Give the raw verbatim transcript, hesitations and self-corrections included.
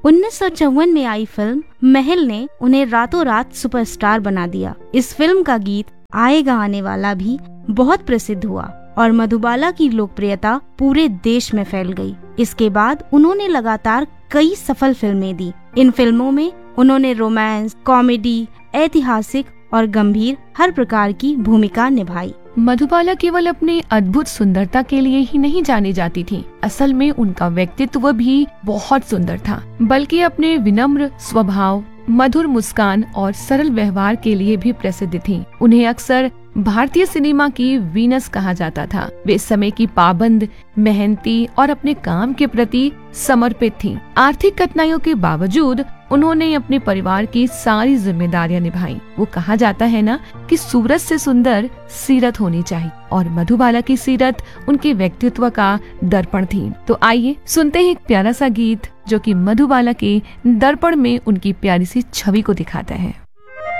उन्नीस सौ चौवन में आई फिल्म महल ने उन्हें रातों रात सुपरस्टार बना दिया। इस फिल्म का गीत आएगा आने वाला भी बहुत प्रसिद्ध हुआ और मधुबाला की लोकप्रियता पूरे देश में फैल गई। इसके बाद उन्होंने लगातार कई सफल फिल्में दी। इन फिल्मों में उन्होंने रोमांस, कॉमेडी, ऐतिहासिक और गंभीर हर प्रकार की भूमिका निभाई। मधुबाला केवल अपने अद्भुत सुंदरता के लिए ही नहीं जानी जाती थी, असल में उनका व्यक्तित्व भी बहुत सुंदर था, बल्कि अपने विनम्र स्वभाव, मधुर मुस्कान और सरल व्यवहार के लिए भी प्रसिद्ध थी। उन्हें अक्सर भारतीय सिनेमा की वीनस कहा जाता था। वे समय की पाबंद, मेहनती और अपने काम के प्रति समर्पित थीं। आर्थिक कठिनाइयों के बावजूद उन्होंने अपने परिवार की सारी जिम्मेदारियां निभाई। वो कहा जाता है ना कि सूरत से सुंदर सीरत होनी चाहिए, और मधुबाला की सीरत उनके व्यक्तित्व का दर्पण थी। तो आइए सुनते हैं एक प्यारा सा गीत जो कि मधुबाला के दर्पण में उनकी प्यारी सी छवि को दिखाता है।